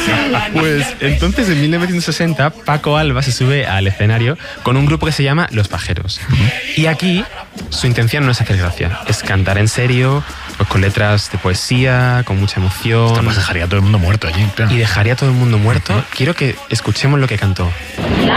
Pues entonces en 1960 Paco Alba se sube al escenario con un grupo que se llama Los Pajeros. Y aquí su intención no es hacer gracia, es cantar en serio, pues con letras de poesía, con mucha emoción. Además dejaría a todo el mundo muerto allí, claro. Y dejaría a todo el mundo muerto. Quiero que escuchemos lo que cantó.